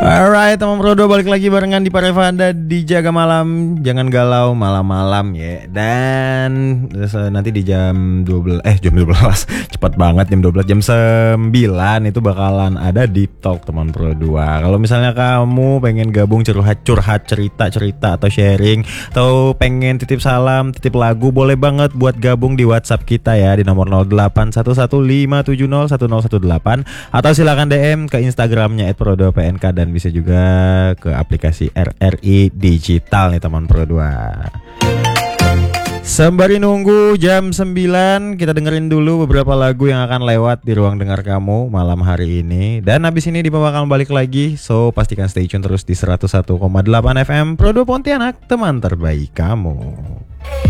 Alright, teman Prodo balik lagi barengan di Parevanda di Jaga Malam. Jangan galau malam-malam ya. Dan nanti di jam 12 cepat banget jam 12, jam 9 itu bakalan ada Deep Talk teman Pro 2. Kalau misalnya kamu pengen gabung curhat cerita atau sharing, atau pengen titip salam, titip lagu, boleh banget buat gabung di WhatsApp kita ya di nomor 081157010118, atau silakan DM ke Instagramnya @prodo_pnk, dan bisa juga ke aplikasi RRI Digital nih teman Pro 2. Sembari nunggu jam 9, kita dengerin dulu beberapa lagu yang akan lewat di ruang dengar kamu malam hari ini. Dan habis ini Dipa bakal balik lagi, so pastikan stay tune terus di 101,8 FM Pro 2 Pontianak, teman terbaik kamu.